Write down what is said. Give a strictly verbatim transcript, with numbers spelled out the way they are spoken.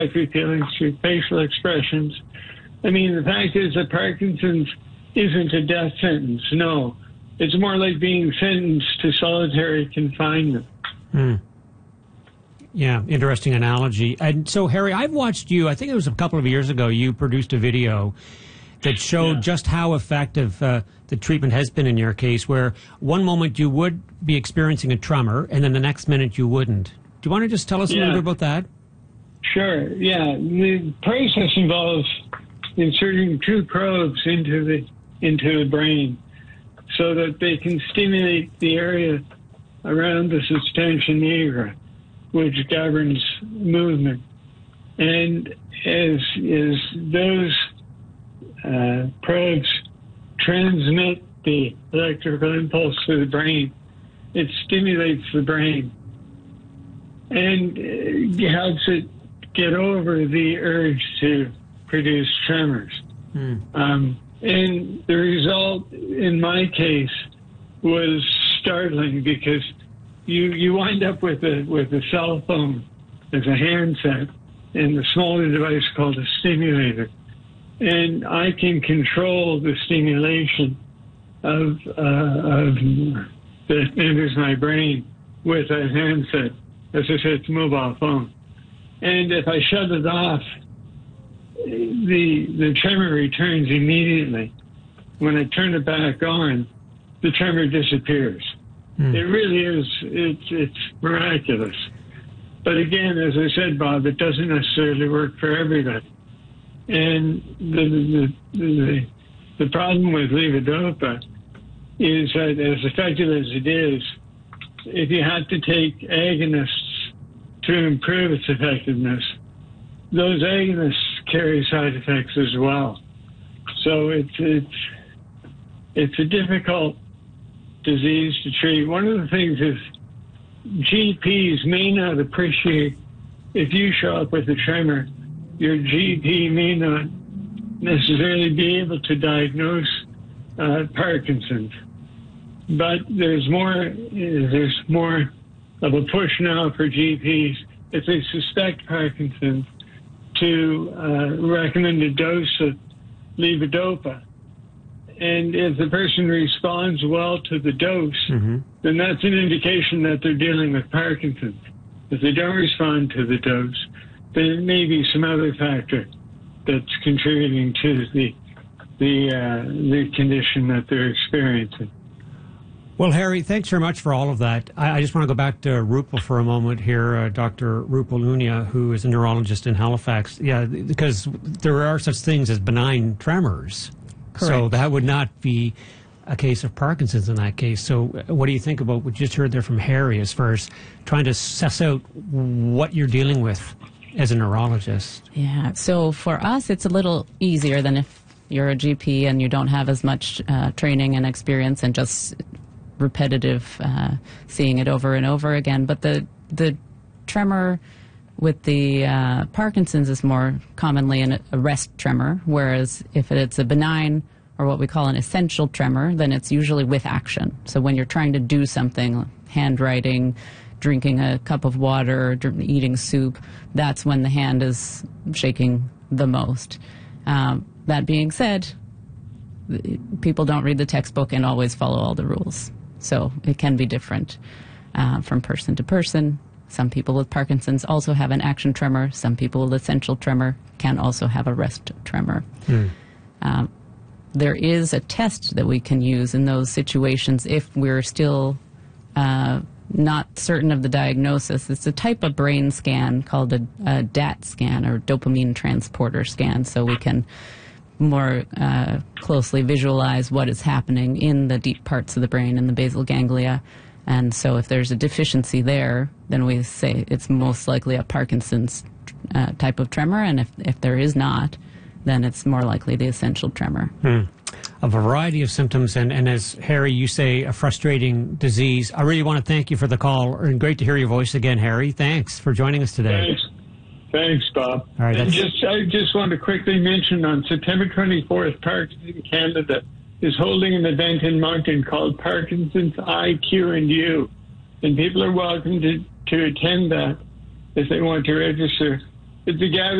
through feelings, through facial expressions. I mean, the fact is that Parkinson's isn't a death sentence. No, it's more like being sentenced to solitary confinement. Hmm. Yeah, interesting analogy. And so, Harry, I've watched you, I think it was a couple of years ago, you produced a video that showed yeah. just how effective uh, the treatment has been in your case, where one moment you would be experiencing a tremor, and then the next minute you wouldn't. Do you want to just tell us yeah. a little bit about that? Sure, yeah. The process involves inserting two probes into the into the brain so that they can stimulate the area around the substantia nigra, which governs movement. And as, as those uh, probes transmit the electrical impulse to the brain, it stimulates the brain and uh, helps it get over the urge to produce tremors. Mm. Um, and the result, in my case, was startling because you you wind up with a with a cell phone as a handset and the smaller device called a stimulator, and I can control the stimulation of uh, of that enters my brain with a handset. As I said, it's a mobile phone, and if I shut it off, the the tremor returns immediately. When I turn it back on, the tremor disappears. Mm. It really is, it's, it's miraculous. But again, as I said, Bob, it doesn't necessarily work for everybody. And the the, the, the problem with levodopa is that as effective as it is, if you had to take agonists to improve its effectiveness, those agonists carry side effects as well. So it's it's it's a difficult disease to treat. One of the things is G Ps may not appreciate if you show up with a tremor, your G P may not necessarily be able to diagnose uh, Parkinson's. But there's more there's more of a push now for G Ps if they suspect Parkinson's to uh, recommend a dose of levodopa. And if the person responds well to the dose, mm-hmm. then that's an indication that they're dealing with Parkinson's. If they don't respond to the dose, then it may be some other factor that's contributing to the the uh, the condition that they're experiencing. Well, Harry, thanks very much for all of that. I, I just want to go back to Rupal for a moment here, uh, Doctor Rupal Unia, who is a neurologist in Halifax. Yeah, because there are such things as benign tremors. Correct. So that would not be a case of Parkinson's in that case. So what do you think about what you just heard there from Harry as far as trying to suss out what you're dealing with as a neurologist? Yeah, so for us, it's a little easier than if you're a G P and you don't have as much uh, training and experience and just repetitive uh, seeing it over and over again. But the the tremor with the uh, Parkinson's is more commonly an, a rest tremor, whereas if it's a benign or what we call an essential tremor, then it's usually with action. So when you're trying to do something, handwriting, drinking a cup of water, eating soup, that's when the hand is shaking the most. Um, that being said, people don't read the textbook and always follow all the rules. So it can be different uh, from person to person. Some people with Parkinson's also have an action tremor. Some people with essential tremor can also have a rest tremor. Mm. Um, there is a test that we can use in those situations if we're still uh, not certain of the diagnosis. It's a type of brain scan called a, a D A T scan, or dopamine transporter scan, so we can more uh, closely visualize what is happening in the deep parts of the brain, in the basal ganglia. And so if there's a deficiency there, then we say it's most likely a Parkinson's uh, type of tremor. And if, if there is not, then it's more likely the essential tremor. Hmm. A variety of symptoms. And, and as Harry, you say, a frustrating disease. I really want to thank you for the call. And great to hear your voice again, Harry. Thanks for joining us today. Thanks. Thanks, Bob. All right, and just, I just want to quickly mention on September twenty-fourth, Parkinson's Canada is holding an event in Moncton called Parkinson's I Q and U. And people are welcome to, to attend that if they want to register the guy